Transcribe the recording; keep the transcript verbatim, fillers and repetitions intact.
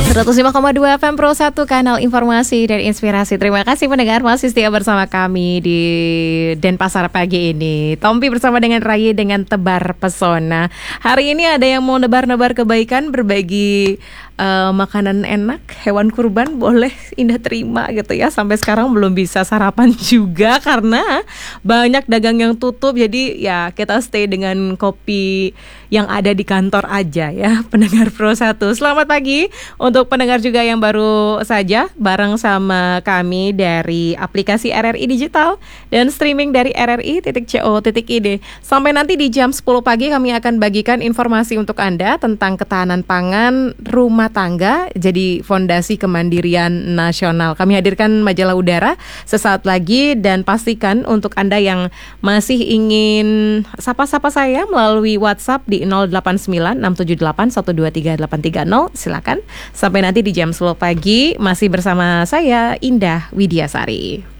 seratus lima koma dua F M Pro satu, kanal informasi dan inspirasi. Terima kasih pendengar masih setia bersama kami di Denpasar pagi ini. Tompi bersama dengan Rai dengan Tebar Pesona. Hari ini ada yang mau nebar-nebar kebaikan, berbagi uh, makanan enak, hewan kurban, boleh Indah terima gitu ya. Sampai sekarang belum bisa sarapan juga karena banyak dagang yang tutup. Jadi ya kita stay dengan kopi yang ada di kantor aja ya, pendengar Pro satu. Selamat pagi untuk pendengar juga yang baru saja bareng sama kami dari aplikasi R R I Digital dan streaming dari R R I titik co titik I D. Sampai nanti di jam sepuluh pagi kami akan bagikan informasi untuk Anda tentang ketahanan pangan rumah tangga jadi fondasi kemandirian nasional. Kami hadirkan majalah udara sesaat lagi dan pastikan untuk Anda yang masih ingin sapa-sapa saya melalui WhatsApp di nol delapan sembilan enam tujuh delapan satu dua tiga delapan tiga nol. Silakan. Sampai nanti di jam sepuluh pagi masih bersama saya Indah Widiasari.